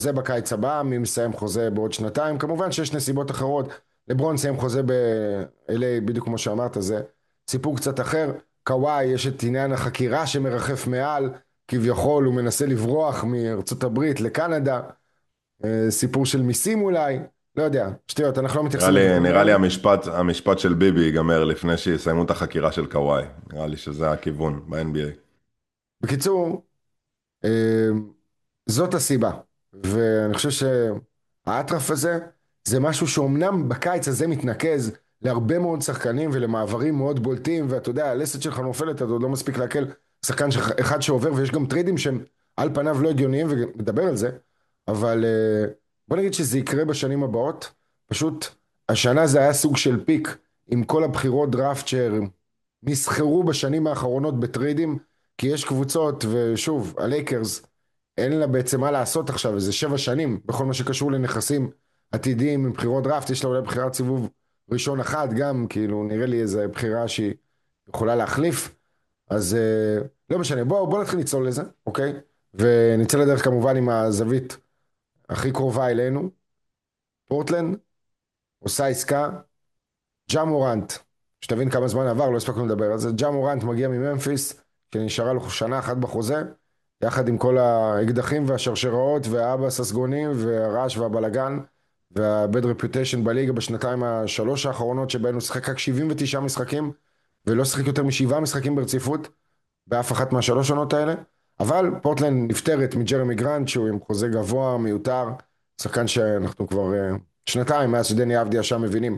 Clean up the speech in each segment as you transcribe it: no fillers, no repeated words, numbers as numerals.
זה בקיץ הבא, מי מסיים חוזה בעוד שנתיים, כמובן שיש נסיבות אחרות, לברון סיים חוזה ב-LA, בדיוק כמו שאמרת, זה סיפור קצת אחר, קוואי יש את עניין החקירה שמרחף מעל, כביכול הוא מנסה לברוח מארצות הברית לקנדה, סיפור של מיסים אולי, לא יודע, שטויות, אנחנו לא מתייחסים לדברים נראה לי האלה. המשפט של ביבי ייגמר לפני שיסיימו את החקירה של קוואי. נראה לי שזה הכיוון ב-NBA. בקיצור, אה, זאת הסיבה, ואני חושב שהאטרף הזה זה משהו שאומנם בקיץ הזה מתנקז להרבה מאוד שחקנים ולמעברים מאוד בולטים, ואתה יודע, הלסת שלך נופלת, אתה עוד לא מספיק להקל שחקן אחד שעובר, ויש גם טריידים שהם על פניו לא הגיוניים, ונדבר על זה, אבל בוא נגיד שזה יקרה בשנים הבאות, פשוט השנה זה היה סוג של פיק עם כל הבחירות דראפט שנסחרו בשנים האחרונות בטריידים, כי יש קבוצות, ושוב, הלייקרס, אין לה בעצם מה לעשות עכשיו, איזה 7 שנים, בכל מה שקשור לנכסים עתידיים עם בחירות דראפט, יש לה אולי בחירת סיבוב ראשון אחת, גם כאילו נראה לי איזה בחירה שהיא יכולה להחליף, אז לא משנה, בוא נתחיל לצלול לזה, אוקיי? ונצא לדרך כמובן עם הזווית הכי קרובה אלינו, פורטלנד, עושה עסקה, ג'ה מורנט, שתבין כמה זמן עבר, לא הספקנו לדבר על זה, ג'ה מורנט מגיע מממפיס, שנשארה לו שנה אחת בחוזה, יחד עם כל האקדחים והשרשראות והאבא הססגונים והרעש והבלגן והבד רפיוטיישן בליגה בשנתיים השלוש האחרונות שבהן הוא שיחק רק 79 משחקים ולא שיחק יותר מ7 משחקים ברציפות באף אחת מהשלוש עונות האלה, אבל פורטלנד נפטרת מג'רמי גרנט שהוא עם חוזה גבוה מיותר, שחקן שאנחנו כבר שנתיים מאז שדני אבדיה שם מבינים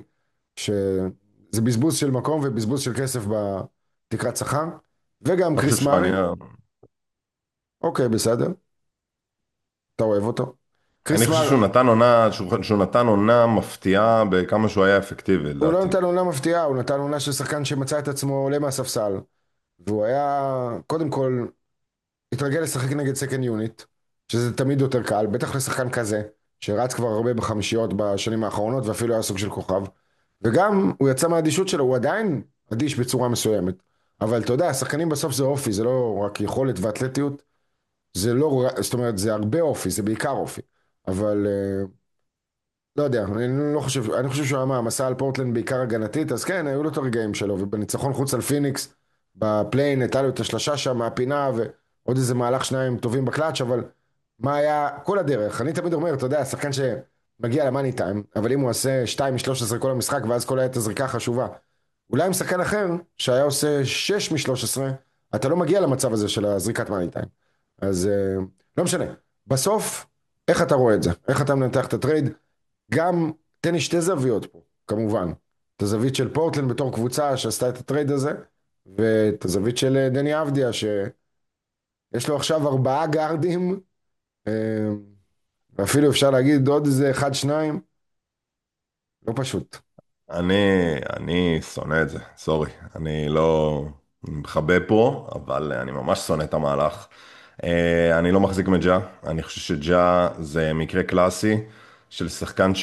שזה בזבוז של מקום ובזבוז של כסף בתקרת שכר, וגם אני חושב קריס מארי. שאני אוקיי, בסדר, אתה אוהב אותו. אני קריס חושב מארי, שהוא נתן עונה מפתיעה בכמה שהוא היה אפקטיבי, הוא לא לדעתי. נתן עונה מפתיעה, הוא נתן עונה של שחקן שמצא את עצמו עולה מהספסל, והוא היה, קודם כל, התרגל לשחק נגד סקנד יוניט, שזה תמיד יותר קל, בטח לשחקן כזה, שרץ כבר הרבה בחמישיות בשנים האחרונות, ואפילו היה סוג של כוכב, וגם הוא יצא מהאדישות שלו, הוא עדיין אדיש בצורה מסוימת, אבל אתה יודע, השחקנים בסוף זה אופי, זה לא רק יכולת ואתלטיות, זה לא, זאת אומרת, זה הרבה אופי, זה בעיקר אופי, אבל לא יודע, אני לא חושב, אני חושב שהוא היה מעמסה על פורטלנד בעיקר הגנתית, אז כן, היו לו את הרגעים שלו, ובניצחון חוץ על פיניקס, בפליין, הייתה לו את השלושה שם מהפינה, ועוד איזה מהלך שניים טובים בקלאץ', אבל מה היה כל הדרך? אני תמיד אומר, אתה יודע, שחקן שמגיע למאני טיים, אבל אם הוא עושה 2 מ-13 כל המשחק, ואז כל העת הזריקה חשובה, אולי עם שחקן אחר, שהיה עושה 6 מ-13, אתה לא מגיע למצב הזה של הזריקת מאני טיים. אז לא משנה. בסוף, איך אתה רואה את זה? איך אתה מנתח את הטרייד? גם תן לי שתי זוויות פה, כמובן. את הזווית של פורטלנד בתור קבוצה שעשתה את הטרייד הזה, ואת הזווית של דני אבדיה, שיש לו עכשיו 4 גארדים, אה, ואפילו אפשר להגיד עוד איזה אחד, שניים, לא פשוט. אני, אני שונא את זה, סורי. אני לא מכבה פה, אבל אני ממש שונא את המהלך. אני לא מחזיק מג'ה, אני חושב שג'ה זה מקרה קלאסי של שחקן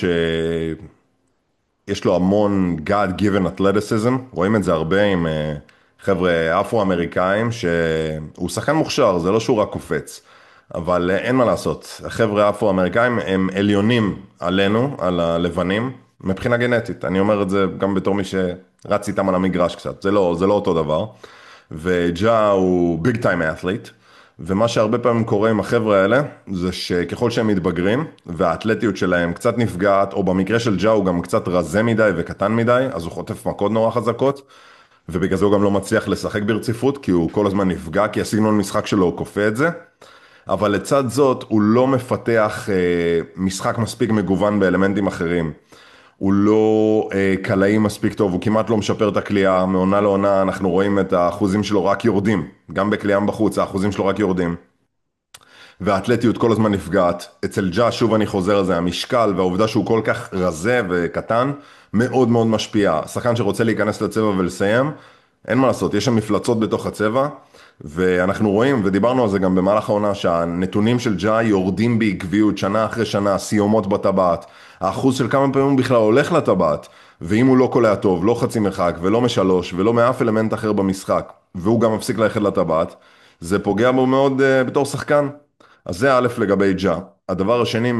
יש לו המון God-given athleticism, רואים את זה הרבה עם חבר'ה אפרו-אמריקאים, שהוא שחקן מוכשר, זה לא שהוא רק קופץ, אבל אין מה לעשות, החבר'ה האפרו-אמריקאים הם עליונים עלינו, על הלבנים, מבחינה גנטית, אני אומר את זה גם בתור מי שרץ איתם על המגרש קצת, זה לא אותו דבר, וג'ה הוא ביג טיים את'ליט, ומה שהרבה פעמים קורה עם החבר'ה האלה, זה שככל שהם מתבגרים, והאתלטיות שלהם קצת נפגעת, או במקרה של ג'ה הוא גם קצת רזה מדי וקטן מדי, אז הוא חוטף מכות נורא חזקות, ובגלל זה הוא גם לא מצליח לשחק ברציפות, כי הוא כל הזמן נפגע, כי הסגנון משחק שלו הוא כופה את זה. אבל לצד זאת, הוא לא מפתח משחק מספיק מגוון באלמנטים אחרים. הוא לא קלעי מספיק טוב, הוא כמעט לא משפר את הקליעה, מעונה לעונה אנחנו רואים את האחוזים שלו רק יורדים, גם בקליעה בחוץ האחוזים שלו רק יורדים. והאתלטיות כל הזמן נפגעת. אצל ג'ה, שוב אני חוזר על זה, המשקל והעובדה שהוא כל כך רזה וקטן, מאוד מאוד משפיע. שחקן שרוצה להיכנס לצבע ולסיים, אין מה לעשות, יש שם מפלצות בתוך הצבע, ואנחנו רואים, ודיברנו על זה גם במהלך העונה, שהנתונים של ג'ה יורדים בעקביות, שנה אחרי שנה, סיומות בטבעת, האחוז של כמה פעמים הוא בכלל הולך לטבעת, ואם הוא לא קולע טוב, לא חצי מרחק, ולא משלוש, ולא מאף אלמנט אחר במשחק, והוא גם מפסיק ללכת לטבעת, זה פוגע בו מאוד בתור שחקן. אז זה א' לגבי ג'ה. הדבר השני,